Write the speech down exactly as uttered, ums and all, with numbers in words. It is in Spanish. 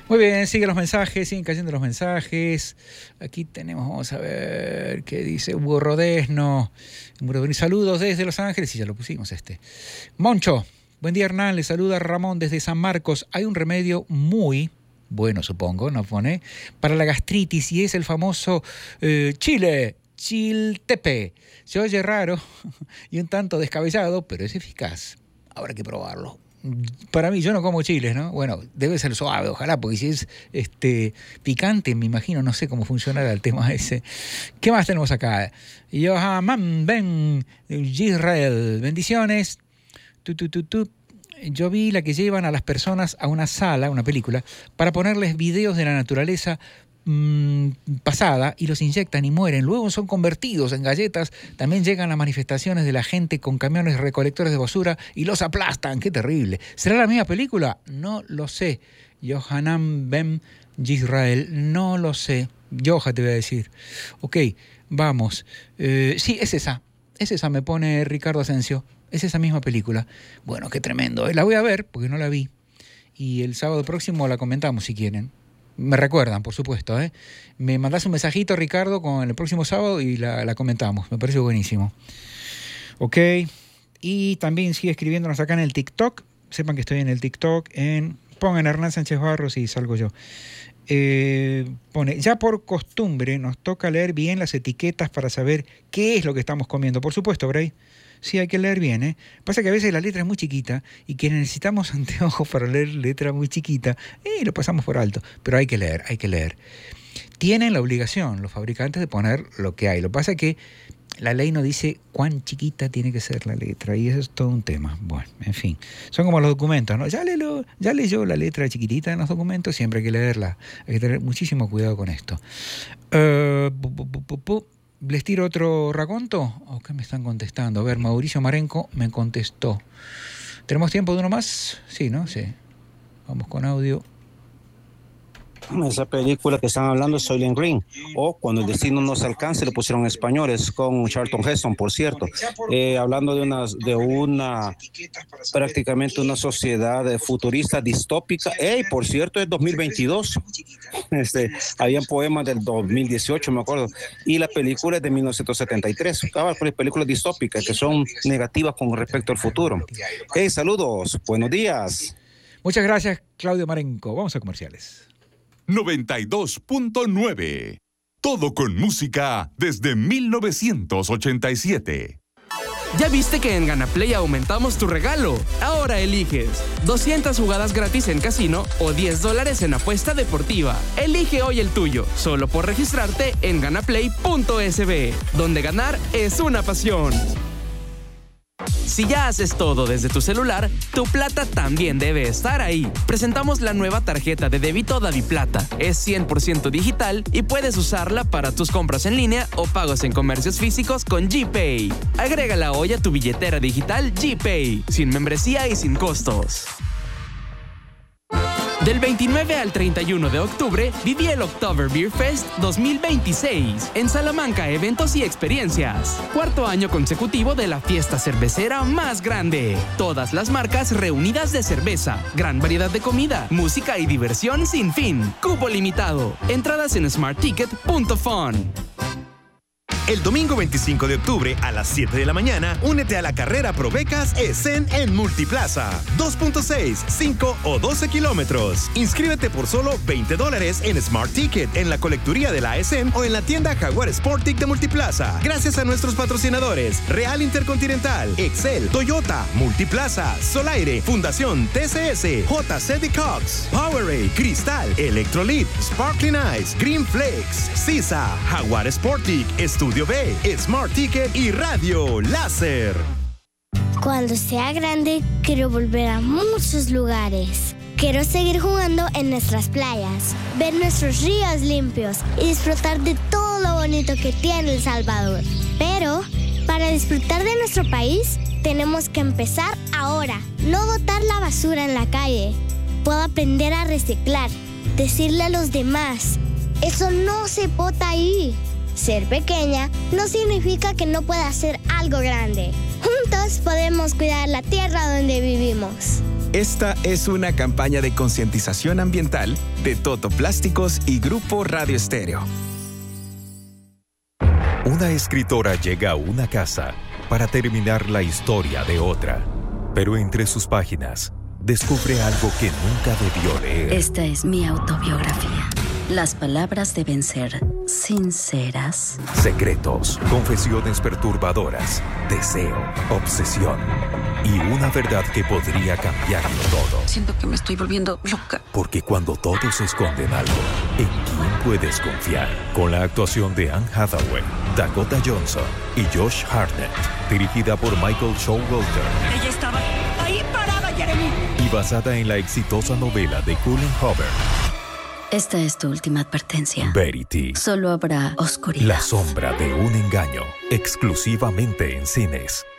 Muy bien, siguen los mensajes, siguen cayendo los mensajes. Aquí tenemos, vamos a ver, ¿qué dice Hugo Rodesno? Saludos desde Los Ángeles, y ya lo pusimos este. Moncho, buen día Hernán, le saluda Ramón desde San Marcos. Hay un remedio muy bueno, supongo, nos pone, para la gastritis, y es el famoso eh, chile, chiltepe. Se oye raro y un tanto descabellado, pero es eficaz. Habrá que probarlo. Para mí, yo no como chiles, ¿no? Bueno, debe ser suave, ojalá, porque si es este, picante, me imagino, no sé cómo funcionará el tema ese. ¿Qué más tenemos acá? Johanan Ben Israel, bendiciones. Tu, tu, tu, tu. Yo vi la que llevan a las personas a una sala, una película, para ponerles videos de la naturaleza mmm, pasada, y los inyectan y mueren. Luego son convertidos en galletas. También llegan las manifestaciones de la gente con camiones recolectores de basura y los aplastan. ¡Qué terrible! ¿Será la misma película? No lo sé. Johanan Ben Yisrael, no lo sé. Yoja te voy a decir. Ok, vamos. Eh, sí, es esa. Es esa, me pone Ricardo Asensio. Es esa misma película. Bueno, qué tremendo. La voy a ver porque no la vi. Y el sábado próximo la comentamos si quieren. Me recuerdan, por supuesto, ¿eh? Me mandás un mensajito, Ricardo, con el próximo sábado y la, la comentamos. Me parece buenísimo. Ok. Y también sigue escribiéndonos acá en el TikTok. Sepan que estoy en el TikTok. En, pongan Hernán Sánchez Barros y salgo yo. Eh, pone, ya por costumbre nos toca leer bien las etiquetas para saber qué es lo que estamos comiendo. Por supuesto, Bray. Sí, hay que leer bien, ¿eh? Pasa que a veces la letra es muy chiquita y que necesitamos anteojos para leer letra muy chiquita y lo pasamos por alto. Pero hay que leer, hay que leer. Tienen la obligación los fabricantes de poner lo que hay. Lo que pasa es que la ley no dice cuán chiquita tiene que ser la letra y eso es todo un tema. Bueno, en fin. Son como los documentos, ¿no? Ya, leo, ya leyó la letra chiquitita en los documentos, siempre hay que leerla. Hay que tener muchísimo cuidado con esto. Uh, pu, pu, pu, pu, pu. ¿Les tiro otro raconto? ¿O qué me están contestando? A ver, Mauricio Marenco me contestó. ¿Tenemos tiempo de uno más? Sí, ¿no? Sí. Vamos con audio. Esa película que están hablando es Soylent Green, o Cuando el destino nos alcance, lo pusieron en español, es con Charlton Heston, por cierto, eh, hablando de una, de una prácticamente una sociedad futurista distópica. Hey, por cierto, es dos mil veintidós, este, habían poemas del dos mil dieciocho, me acuerdo, y la película es de mil novecientos setenta y tres, ah, películas distópicas que son negativas con respecto al futuro. Hey, saludos, buenos días. Muchas gracias, Claudio Marenco. Vamos a comerciales. noventa y dos punto nueve. Todo con música desde mil novecientos ochenta y siete. ¿Ya viste que en Ganaplay aumentamos tu regalo? Ahora eliges doscientas jugadas gratis en casino o diez dólares en apuesta deportiva. Elige hoy el tuyo, solo por registrarte en ganaplay punto es be, donde ganar es una pasión. Si ya haces todo desde tu celular, tu plata también debe estar ahí. Presentamos la nueva tarjeta de débito DaviPlata. Es cien por ciento digital y puedes usarla para tus compras en línea o pagos en comercios físicos con GPay. Agrégala hoy a tu billetera digital GPay, sin membresía y sin costos. Del veintinueve al treinta y uno de octubre, viví el October Beer Fest dos mil veintiséis en Salamanca Eventos y Experiencias. Cuarto año consecutivo de la fiesta cervecera más grande. Todas las marcas reunidas de cerveza, gran variedad de comida, música y diversión sin fin. Cupo limitado. Entradas en smart ticket punto fun. El domingo veinticinco de octubre a las siete de la mañana, únete a la carrera Provecas ESEN en Multiplaza. dos punto seis, cinco o doce kilómetros. Inscríbete por solo veinte dólares en Smart Ticket, en la colecturía de la ESEN o en la tienda Jaguar Sportic de Multiplaza. Gracias a nuestros patrocinadores: Real Intercontinental, Excel, Toyota, Multiplaza, Solaire, Fundación T C S, J C D Cox, Powerade, Cristal, Electrolit, Sparkling Ice, Green Flakes, Sisa, Jaguar Sportic, Estudio B, Smart Ticket y Radio Láser. Cuando sea grande, quiero volver a muchos lugares. Quiero seguir jugando en nuestras playas, ver nuestros ríos limpios y disfrutar de todo lo bonito que tiene El Salvador. Pero, para disfrutar de nuestro país, tenemos que empezar ahora. No botar la basura en la calle. Puedo aprender a reciclar, decirle a los demás: eso no se bota ahí. Ser pequeña no significa que no pueda hacer algo grande. Juntos podemos cuidar la tierra donde vivimos. Esta es una campaña de concientización ambiental de Toto Plásticos y Grupo Radio Estéreo. Una escritora llega a una casa para terminar la historia de otra, pero entre sus páginas descubre algo que nunca debió leer. Esta es mi autobiografía. Las palabras deben ser sinceras. Secretos, confesiones perturbadoras, deseo, obsesión y una verdad que podría cambiarlo todo. Siento que me estoy volviendo loca. Porque cuando todos esconden algo, ¿en quién puedes confiar? Con la actuación de Anne Hathaway, Dakota Johnson y Josh Hartnett, dirigida por Michael Showalter. Ella estaba ahí parada, Jeremy. Y basada en la exitosa novela de Colin Hoover. Esta es tu última advertencia. Verity. Solo habrá oscuridad. La sombra de un engaño, exclusivamente en cines.